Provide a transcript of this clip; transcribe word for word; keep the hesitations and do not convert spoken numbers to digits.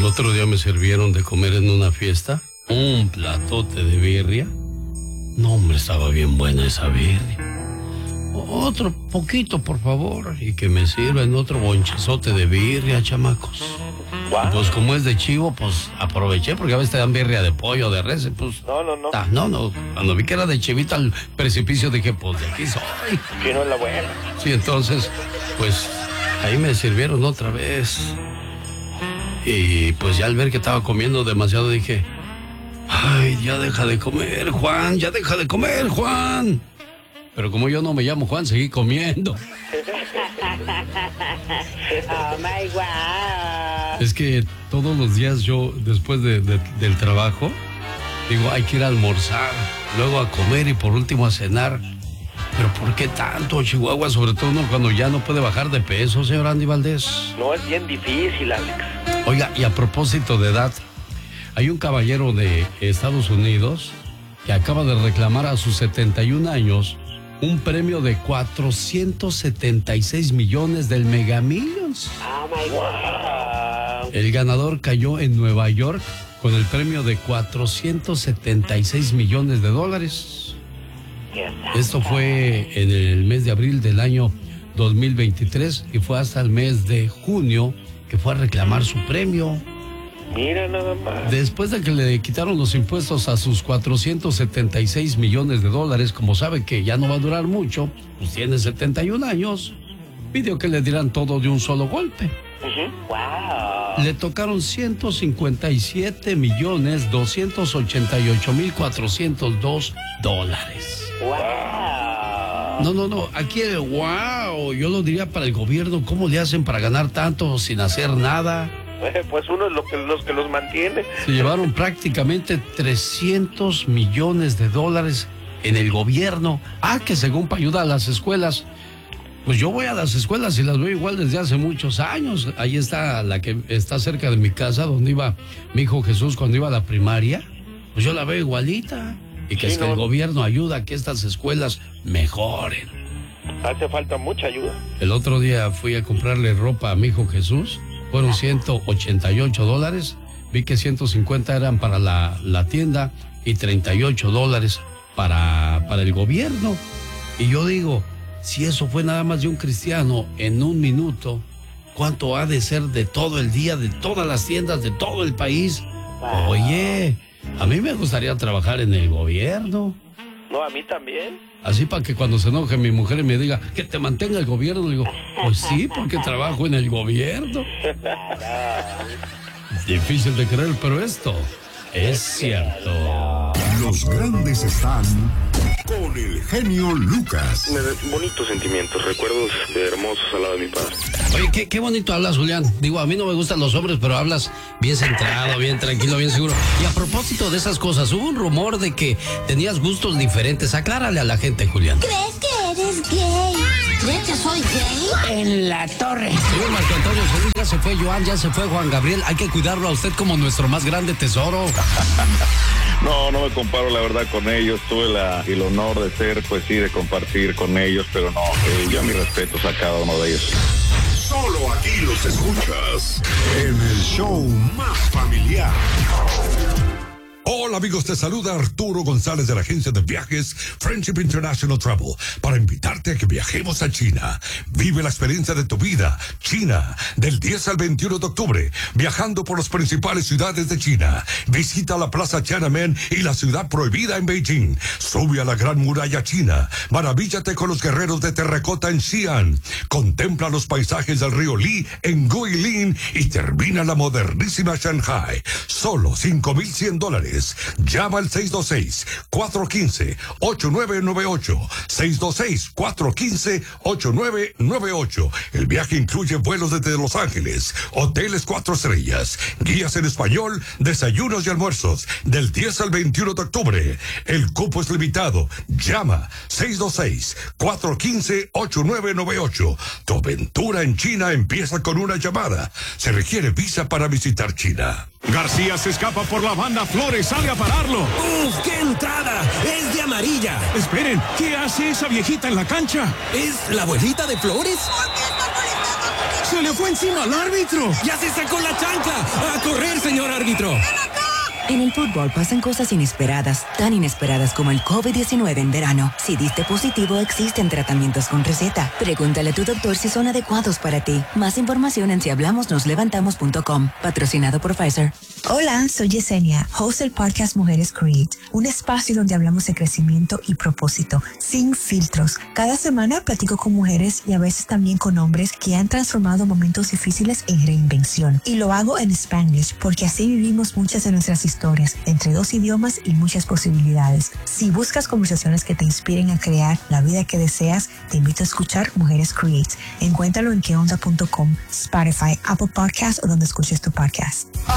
El otro día me sirvieron de comer en una fiesta un platote de birria. No, hombre, estaba bien buena esa birria. Otro poquito, por favor, y que me sirven otro bonchezote de birria, chamacos. Wow. Pues como es de chivo, pues aproveché, porque a veces te dan birria de pollo, de res, pues... No, no, no. Ah, no, no, cuando vi que era de chivito al precipicio dije, pues de aquí soy. Que no es la buena. Sí, entonces, pues ahí me sirvieron otra vez. Y pues ya al ver que estaba comiendo demasiado dije, ay, ya deja de comer, Juan, ya deja de comer, Juan. Pero como yo no me llamo Juan, seguí comiendo. Oh my God. Es que todos los días yo, después de, de, del trabajo, digo, hay que ir a almorzar, luego a comer y por último a cenar. Pero ¿por qué tanto, Chihuahua? Sobre todo uno cuando ya no puede bajar de peso, señor Andy Valdés. No, es bien difícil, Alex. Oiga, y a propósito de edad, hay un caballero de Estados Unidos que acaba de reclamar a sus setenta y un años un premio de cuatrocientos setenta y seis millones del Mega Millions. Oh my God. El ganador cayó en Nueva York con el premio de cuatrocientos setenta y seis millones de dólares. Esto fue en el mes de abril del año dos mil veintitrés y fue hasta el mes de junio que fue a reclamar su premio. Mira nada más. Después de que le quitaron los impuestos a sus cuatrocientos setenta y seis millones de dólares, como sabe que ya no va a durar mucho, pues tiene setenta y un años, pidió que le dieran todo de un solo golpe. Uh-huh. Wow. Le tocaron ciento cincuenta y siete millones doscientos ochenta y ocho mil cuatrocientos dos dólares. Wow. No, no, no, aquí el wow, yo lo diría para el gobierno, ¿cómo le hacen para ganar tanto sin hacer nada? Pues uno es lo que, los que los mantiene. Se llevaron prácticamente trescientos millones de dólares en el gobierno. Ah, que según para ayudar a las escuelas. Pues yo voy a las escuelas y las veo igual desde hace muchos años. Ahí está la que está cerca de mi casa, donde iba mi hijo Jesús cuando iba a la primaria. Pues yo la veo igualita. Y que Sí, es que no. el gobierno ayuda a que estas escuelas mejoren. Hace falta mucha ayuda. El otro día fui a comprarle ropa a mi hijo Jesús. Fueron ciento ochenta y ocho dólares. Vi que ciento cincuenta eran para la, la tienda y treinta y ocho dólares para, para el gobierno. Y yo digo, si eso fue nada más de un cristiano en un minuto, ¿cuánto ha de ser de todo el día, de todas las tiendas, de todo el país? Wow. Oye, a mí me gustaría trabajar en el gobierno. No, a mí también. Así para que cuando se enoje mi mujer y me diga que te mantenga el gobierno, le digo, pues sí, porque trabajo en el gobierno. Difícil de creer, pero esto es cierto. Los grandes están con el genio Lucas. Me da bonitos sentimientos, recuerdos hermosos al lado de mi padre. Oye, qué, qué bonito hablas, Julián. Digo, a mí no me gustan los hombres, pero hablas bien centrado, bien tranquilo, bien seguro. Y a propósito de esas cosas, hubo un rumor de que tenías gustos diferentes. Aclárale a la gente, Julián. ¿Crees que eres gay? ¿Crees que soy gay? En la torre. Señor Marco Antonio Solís, ya se fue Joan, ya se fue Juan Gabriel. Hay que cuidarlo a usted como nuestro más grande tesoro. No, no me comparo la verdad con ellos. Tuve la, el honor de ser, pues sí, de compartir con ellos, pero no, eh, yo mis respetos a cada uno de ellos. Solo aquí los escuchas en el show más familiar. Hola amigos, te saluda Arturo González de la agencia de viajes Friendship International Travel para invitarte a que viajemos a China. Vive la experiencia de tu vida. China, del diez al veintiuno de octubre, viajando por las principales ciudades de China. Visita la Plaza Tiananmen y la ciudad prohibida en Beijing. Sube a la Gran Muralla China. Maravíllate con los guerreros de terracota en Xi'an. Contempla los paisajes del río Li en Guilin y termina la modernísima Shanghai. Solo cinco mil cien dólares. Llama al seis dos seis, cuatro uno cinco, ocho nueve nueve ocho. seis dos seis, cuatro uno cinco, ocho nueve nueve ocho. El viaje incluye vuelos desde Los Ángeles, hoteles cuatro estrellas, guías en español, desayunos y almuerzos, del diez al veintiuno de octubre. El cupo es limitado. Llama seis dos seis, cuatro uno cinco, ocho nueve nueve ocho. Tu aventura en China empieza con una llamada. Se requiere visa para visitar China. García se escapa por la banda, Flores sale a pararlo. ¡Uf, qué entrada! ¡Es de amarilla! Esperen, ¿qué hace esa viejita en la cancha? ¿Es la abuelita de Flores? ¡Se le fue encima al árbitro! ¡Ya se sacó la chancla! ¡A correr, señor árbitro! En el fútbol pasan cosas inesperadas, tan inesperadas como el COVID diecinueve en verano. Si diste positivo, existen tratamientos con receta. Pregúntale a tu doctor si son adecuados para ti. Más información en si hablamos nos levantamos punto com. Patrocinado por Pfizer. Hola, soy Yesenia, host del podcast Mujeres Create, un espacio donde hablamos de crecimiento y propósito, sin filtros. Cada semana platico con mujeres y a veces también con hombres que han transformado momentos difíciles en reinvención. Y lo hago en Spanglish porque así vivimos muchas de nuestras historias. historias entre dos idiomas y muchas posibilidades. Si buscas conversaciones que te inspiren a crear la vida que deseas, te invito a escuchar Mujeres Create. Encuéntralo en que onda punto com, Spotify, Apple Podcasts o donde escuches tu podcast.